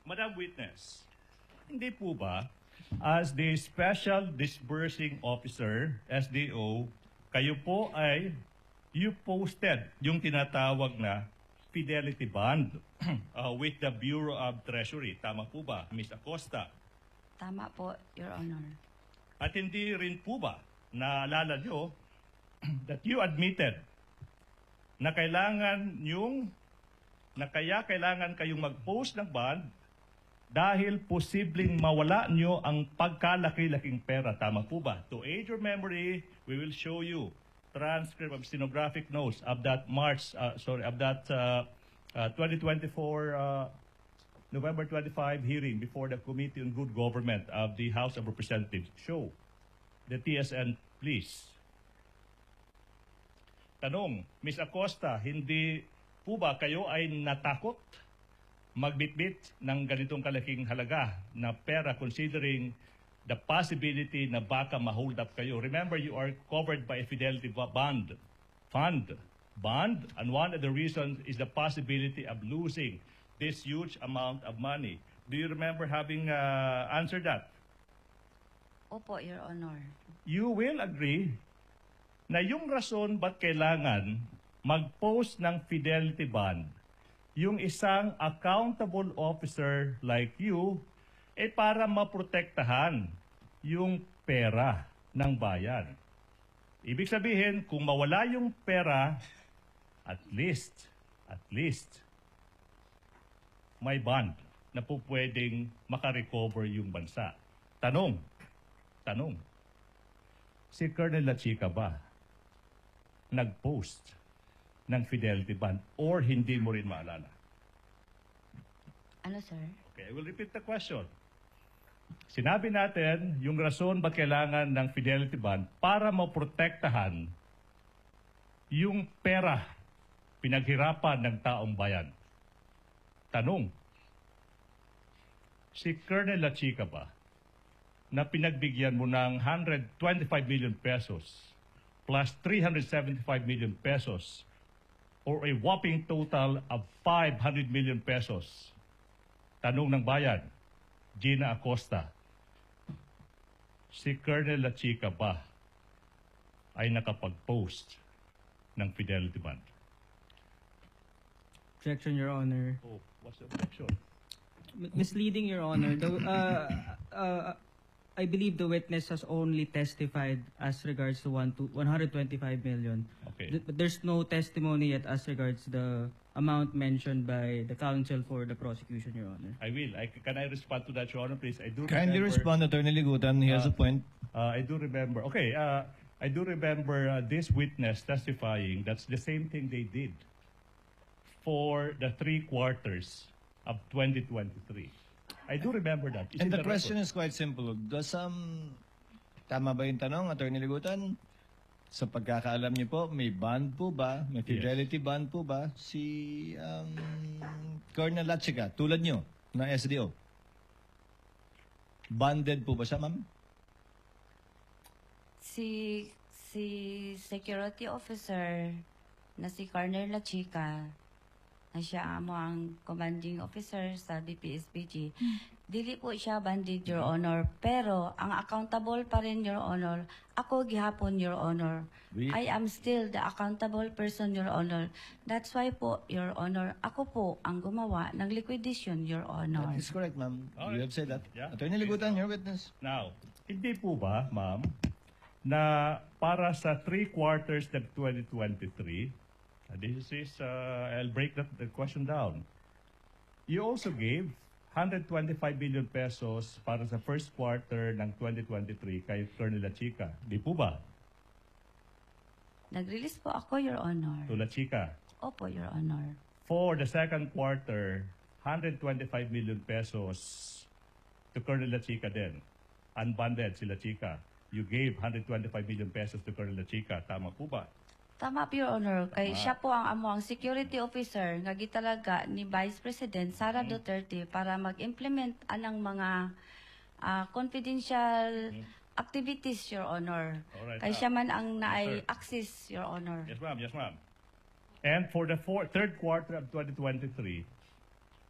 Madam Witness, hindi po ba, as the Special Disbursing Officer, SDO, kayo po ay, you posted yung tinatawag na fidelity bond with the Bureau of Treasury. Tama po ba, Ms. Acosta? Tama po, Your Honor. At hindi rin po ba naalala nyo that you admitted na kaya kailangan kayong mag-post ng bond dahil posibleng mawala nyo ang pagkalaki-laking pera. Tama po ba? To aid your memory, we will show you transcript of stenographic notes of that 2024 November 25 hearing before the Committee on Good Government of the House of Representatives. Show the TSN, please. Tanong, Ms. Acosta, hindi po ba kayo ay natakot magbitbit ng ganitong kalaking halaga na pera considering the possibility na baka ma-hold up kayo? Remember, you are covered by a fidelity bond, and one of the reasons is the possibility of losing this huge amount of money. Do you remember having answered that? Opo, Your Honor. You will agree na yung rason ba't kailangan mag-post ng fidelity bond yung isang accountable officer like you para maprotektahan yung pera ng bayan. Ibig sabihin, kung mawala yung pera, at least, may bond na po pwedeng makarecover yung bansa. Tanong, si Colonel La Chica ba nag-post ng fidelity bond or hindi mo rin maalala? Ano, sir? Okay, I will repeat the question. Sinabi natin yung rason ba't kailangan ng fidelity bond para maprotektahan yung pera pinaghirapan ng taong bayan. Tanong, si Colonel La Chica ba na pinagbigyan mo ng 125 million pesos plus 375 million pesos or a whopping total of 500 million pesos? Tanong ng bayan, Gina Acosta, si Colonel La Chica ba ay nakapag-post ng fidelity bond? Objection, Your Honor. Oh, what's the objection? Misleading, Your Honor. I believe the witness has only testified as regards to 125 million. Okay. But there's no testimony yet as regards the amount mentioned by the counsel for the prosecution, Your Honor. I will. Can I respond to that, Your Honor, please? I do Kindly respond, Attorney Ligutan. He has a point. I do remember. Okay. I do remember this witness testifying. That's the same thing they did for the 3 quarters of 2023. I do remember that. And the question is quite simple. Tama ba yung tanong, Attorney Ligutan? Sa pagkakaalam niyo po, may bond po ba? May fidelity bond po ba? Si Colonel La Chica, tulad niyo, ng SDO. Bonded po ba siya, ma'am? Si security officer na si Colonel La Chica, na siya ang commanding officer sa DPSPG. Dili po siya banded, Your Honor. Pero ang accountable pa rin, Your Honor, ako gihapon, Your Honor. I am still the accountable person, Your Honor. That's why po, Your Honor, ako po ang gumawa ng liquidation, Your Honor. That is correct, ma'am. Alright. You have said that. Yeah. Attorney Ligutan, your witness. Now, hindi po ba, ma'am, na para sa 3 quarters ng 2023, this is, I'll break the question down. You also gave 125 billion pesos para sa first quarter ng 2023 kay Colonel La Chica. Di po ba? Nag-release po ako, Your Honor. To La Chica. Opo, Your Honor. For the second quarter, 125 million pesos to Colonel La Chica din. Unbonded si La Chica. You gave 125 million pesos to Colonel La Chica. Tama po ba? Tama po, Your Honor. Kay siya po ang amuang security officer nga gitalaga ni Vice President Sara Duterte para mag-implement anang mga confidential activities, Your Honor. Alright, Kay siya man ang naay sir. access, Your Honor. Yes, ma'am. Yes, ma'am. And for the third quarter of 2023,